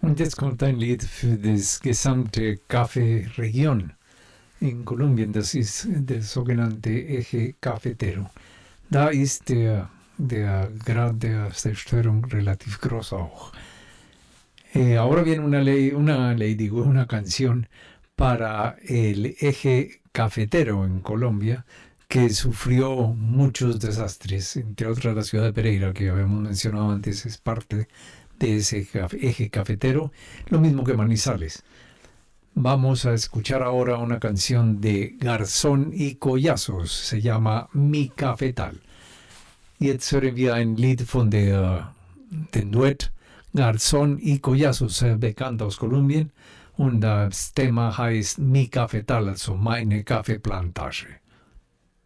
Und jetzt kommt ein Lied für das gesamte Kaffeeregion in Kolumbien. Das ist der sogenannte Eje Cafetero. Da ist der Grad der Zerstörung relativ groß auch. Ahora viene una canción para el Eje Cafetero en Colombia, que sufrió muchos desastres, entre otras la ciudad de Pereira, que habíamos mencionado antes, es parte de ese eje cafetero, lo mismo que Manizales. Vamos a escuchar ahora una canción de Garzón y Collazos, se llama Mi Cafetal. Jetzt hören wir ein Lied von den Duett Garzón y Collazos, bekannt aus Kolumbien, und das Thema heißt Mi Cafetal, also meine Kaffeeplantage.